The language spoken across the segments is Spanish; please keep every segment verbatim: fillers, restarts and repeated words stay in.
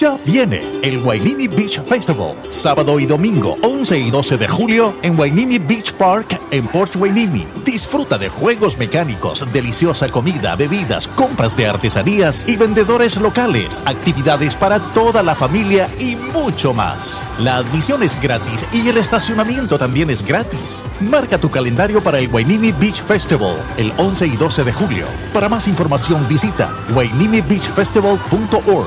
Ya viene el Hueneme Beach Festival, sábado y domingo once y doce de julio en Hueneme Beach Park en Port Hueneme. Disfruta de juegos mecánicos, deliciosa comida, bebidas, compras de artesanías y vendedores locales, actividades para toda la familia y mucho más. La admisión es gratis y el estacionamiento también es gratis. Marca tu calendario para el Hueneme Beach Festival el once y doce de julio. Para más información visita hueneme beach festival punto org.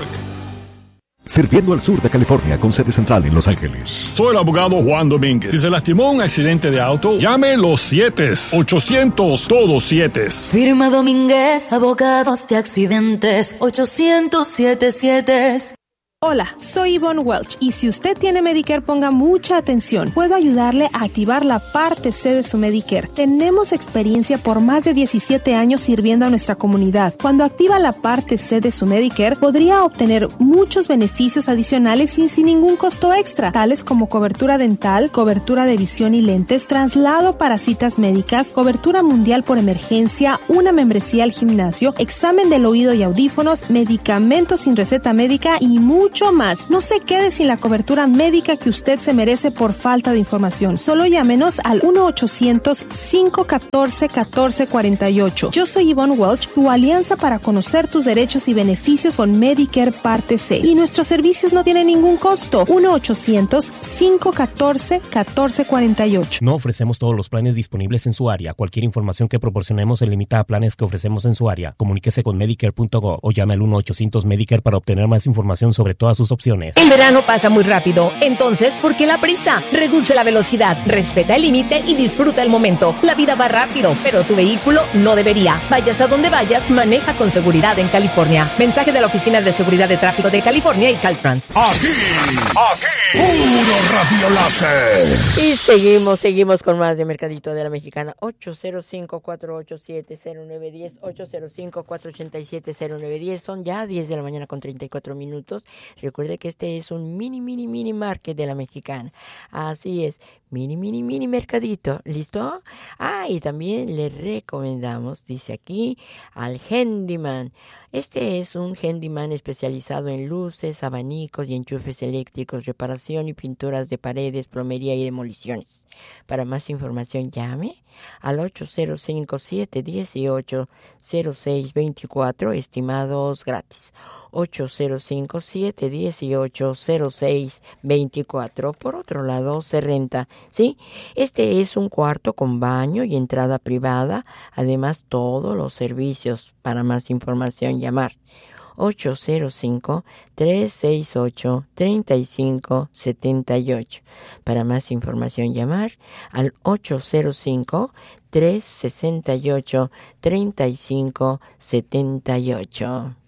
Sirviendo al sur de California con sede central en Los Ángeles. Soy el abogado Juan Domínguez. Si se lastimó un accidente de auto, llame los siete, ochocientos, todos siete. Firma Domínguez, abogados de accidentes, ochocientos siete siete. Hola, soy Yvonne Welch y si usted tiene Medicare, ponga mucha atención. Puedo ayudarle a activar la parte C de su Medicare. Tenemos experiencia por más de diecisiete años sirviendo a nuestra comunidad. Cuando activa la parte C de su Medicare, podría obtener muchos beneficios adicionales y sin ningún costo extra, tales como cobertura dental, cobertura de visión y lentes, traslado para citas médicas, cobertura mundial por emergencia, una membresía al gimnasio, examen del oído y audífonos, medicamentos sin receta médica y mucho mucho más. No se quede sin la cobertura médica que usted se merece por falta de información. Solo llámenos al uno ochocientos, cinco uno cuatro, uno cuatro cuatro ocho. Yo soy Yvonne Welch, tu alianza para conocer tus derechos y beneficios con Medicare Parte C. Y nuestros servicios no tienen ningún costo. uno ochocientos, cinco uno cuatro, uno cuatro cuatro ocho. No ofrecemos todos los planes disponibles en su área. Cualquier información que proporcionemos se limita a planes que ofrecemos en su área. Comuníquese con medicare punto gov o llame al uno ochocientos Medicare para obtener más información sobre todas sus opciones. El verano pasa muy rápido, entonces, ¿por qué la prisa? Reduce la velocidad, respeta el límite y disfruta el momento. La vida va rápido, pero tu vehículo no debería. Vayas a donde vayas, maneja con seguridad en California. Mensaje de la Oficina de Seguridad de Tráfico de California y Caltrans. Aquí, aquí, puro radio láser. Y seguimos, seguimos con más de Mercadito de la Mexicana. ocho cero cinco, cuatro ocho siete, cero nueve uno cero, ocho cero cinco, cuatro ocho siete, cero nueve uno cero. Son ya diez de la mañana con treinta y cuatro minutos. Recuerde que este es un mini, mini, mini market de la Mexicana. Así es, mini, mini, mini mercadito. ¿Listo? Ah, y también le recomendamos, dice aquí, al Handyman. Este es un handyman especializado en luces, abanicos y enchufes eléctricos, reparación y pinturas de paredes, plomería y demoliciones. Para más información llame al ocho cero cinco, siete uno ocho, cero seis dos cuatro, estimados gratis. ocho cero cinco, siete uno ocho, cero seis dos cuatro. Por otro lado, se renta, ¿sí? Este es un cuarto con baño y entrada privada, además todos los servicios. Para más información, llamar ocho cero cinco, tres seis ocho, tres cinco siete ocho. Para más información, llamar al ocho cero cinco, tres seis ocho, tres cinco siete ocho.